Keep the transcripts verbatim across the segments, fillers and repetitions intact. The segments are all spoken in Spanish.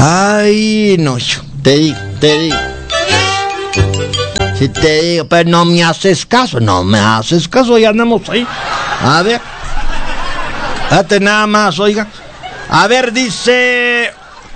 Ay, no, te digo, te digo. Si te digo, pero no me haces caso, no me haces caso, ya andamos ahí. A ver. Date nada más, oiga. A ver, dice...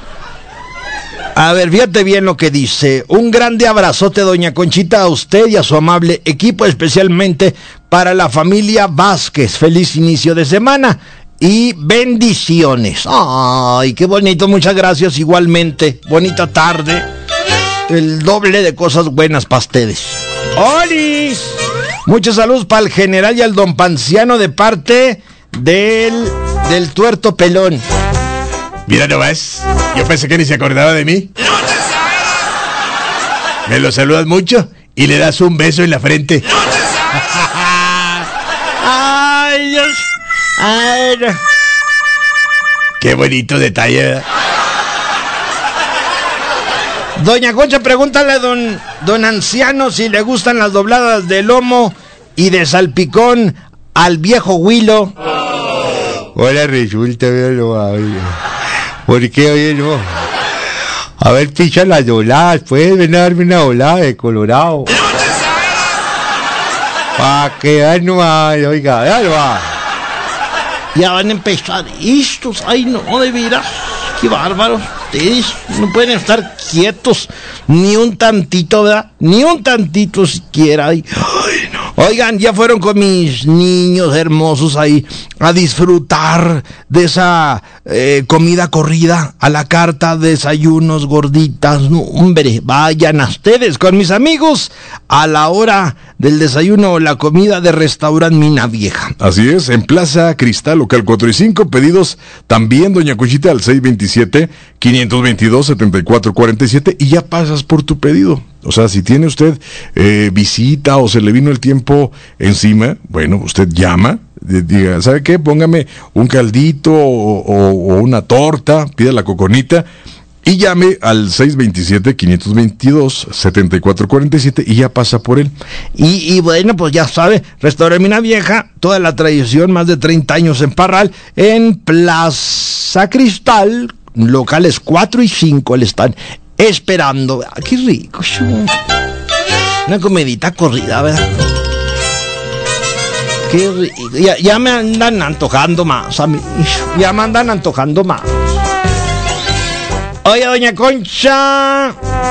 A ver, fíjate bien lo que dice. Un grande abrazote, doña Conchita, a usted y a su amable equipo, especialmente para la familia Vázquez. Feliz inicio de semana y bendiciones. Ay, qué bonito, muchas gracias igualmente. Bonita tarde. El doble de cosas buenas para ustedes. ¡Olis! Muchos saludos para el general y al don Panciano de parte del, del tuerto pelón. Mira nomás, yo pensé que ni se acordaba de mí. Me lo saludas mucho y le das un beso en la frente. Ay, Dios. Ay, no. Qué bonito detalle, ¿verdad? Doña Concha, pregúntale a don, don Anciano si le gustan las dobladas de lomo y de salpicón al viejo Huilo. Ahora resulta, véalo, ¿por qué oye no? A ver, picha las dobladas, puedes venir a darme una doblada de Colorado. Pa' que no hay, oiga, ya lo va. Ya van a empezar estos, ay no, de veras, qué bárbaros. Ustedes no pueden estar quietos ni un tantito, ¿verdad? Ni un tantito siquiera. Ay, no. Oigan, ya fueron con mis niños hermosos ahí a disfrutar de esa eh, comida corrida a la carta, desayunos, gorditas. No, hombre, vayan a ustedes con mis amigos a la hora del desayuno o la comida de restaurante Mina Vieja. Así es, en Plaza Cristal, local cuatro y cinco, pedidos también, doña Conchita, al seis veintisiete, quinientos veintidós, setenta y cuatro cuarenta y siete, y ya pasas por tu pedido. O sea, si tiene usted eh, visita o se le vino el tiempo encima, bueno, usted llama, diga, ¿sabe qué? Póngame un caldito o, o, o una torta, pida la coconita, y llame al seis veintisiete, quinientos veintidós, setenta y cuatro cuarenta y siete y ya pasa por él. Y, y bueno, pues ya sabe, Restaurante Mina Vieja, toda la tradición, más de treinta años en Parral, en Plaza Cristal, locales cuatro y cinco le están esperando. Ah, qué rico. Una comidita corrida, ¿verdad? Qué rico. Ya, ya me andan antojando más a mí. Ya me andan antojando más. Oye, doña Concha,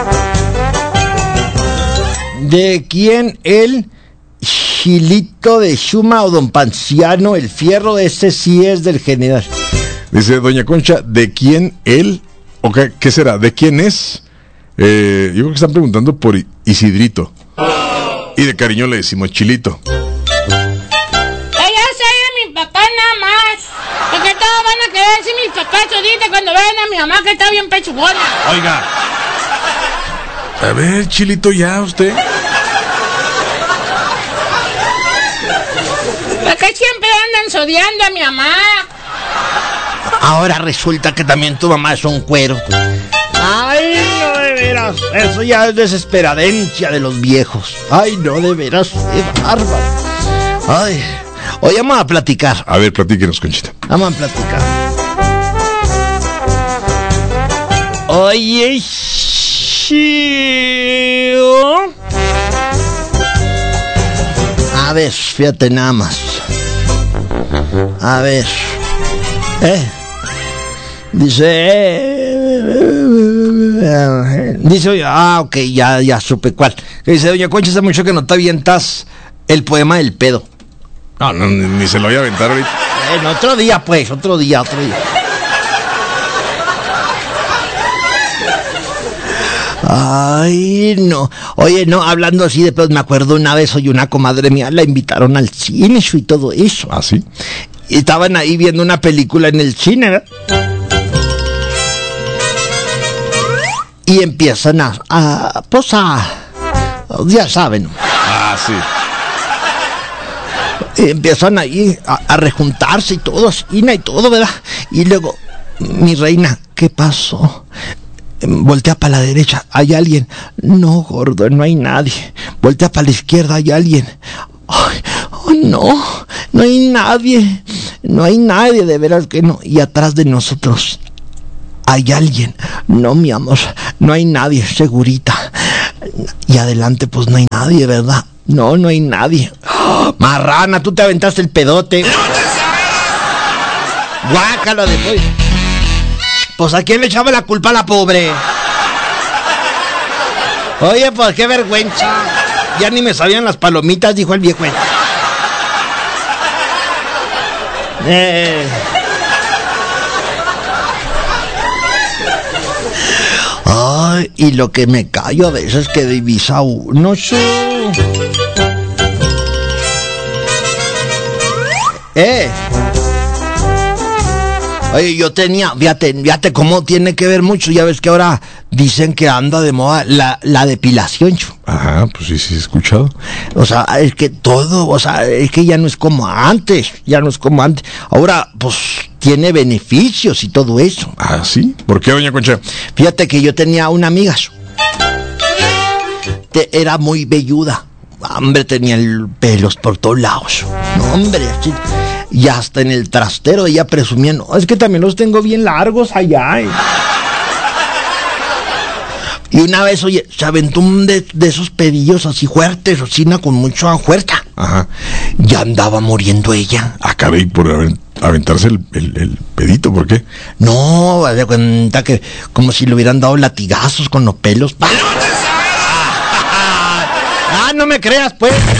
¿de quién el chilito de Xuma o don Panciano? El fierro ese sí es del general. Dice doña Concha, ¿de quién él? ¿O qué, qué será? ¿De quién es? Eh, yo creo que están preguntando por Isidrito. Y de cariño le decimos Chilito. Ella soy de mi papá nada más. Porque todos van a querer decir mis papás ahorita cuando vean a mi mamá que está bien pechugona. Oiga. A ver, Chilito, ya usted. ¿Por qué siempre andan sodiando a mi mamá? Ahora resulta que también tu mamá es un cuero. Ay, no, de veras. Eso ya es desesperadencia de los viejos. Ay, no, de veras. Qué bárbaro. Ay. Oye, vamos a platicar. A ver, platíquenos, Conchita. Vamos a platicar. Oye, sí. A ver, fíjate nada más. A ver. ¿Eh? Dice, eh, dice, ah, ok, ya, ya supe cuál. Dice, doña Concha, hace mucho que no te avientas el poema del pedo. No, no, ni, ni se lo voy a aventar ahorita. En otro día, pues, otro día, otro día. Ay, no. Oye, no, hablando así de pedos, me acuerdo una vez, oye, una comadre mía, la invitaron al cine y todo eso. ¿Ah, sí? Y estaban ahí viendo una película en el cine, ¿verdad? Y empiezan a, a pues a, ya saben. Ah, sí. Y empiezan ahí a, a rejuntarse y todo, así, y todo, ¿verdad? Y luego, mi reina, ¿qué pasó? Voltea para la derecha, ¿hay alguien? No, gordo, no hay nadie. Voltea para la izquierda, ¿hay alguien? Ay, oh, no, no hay nadie. No hay nadie, de veras que no. Y atrás de nosotros hay alguien. No, mi amor, no hay nadie, segurita. Y adelante, pues no hay nadie, ¿verdad? No, no hay nadie. ¡Oh, marrana, tú te aventaste el pedote! Guácala después. Pues ¿a quién le echaba la culpa a la pobre? Oye, pues qué vergüenza. Ya ni me sabían las palomitas, dijo el viejo. Eh... Ay, y lo que me callo a veces que divisa uno, su... Eh. Oye, yo tenía, fíjate, fíjate cómo tiene que ver mucho. Ya ves que ahora dicen que anda de moda la, la depilación, chu. Ajá, pues sí, sí, he escuchado. O sea, es que todo, o sea, es que ya no es como antes, ya no es como antes. Ahora, pues, tiene beneficios y todo eso. Ah, ¿sí? ¿Por qué, doña Concha? Fíjate que yo tenía una amiga, chu. Te, era muy velluda. Hombre, tenía el pelos por todos lados. No, hombre, así. Y hasta en el trastero ella presumía, no, es que también los tengo bien largos allá. Eh. Y una vez, oye, se aventó un de, de esos pedillos así fuertes, rocina con mucha fuerza. Ajá. Ya andaba muriendo ella. Acabé por aventarse el, el, el pedito, ¿por qué? No, me da cuenta que como si le hubieran dado latigazos con los pelos. ¡Ah, no me creas, pues!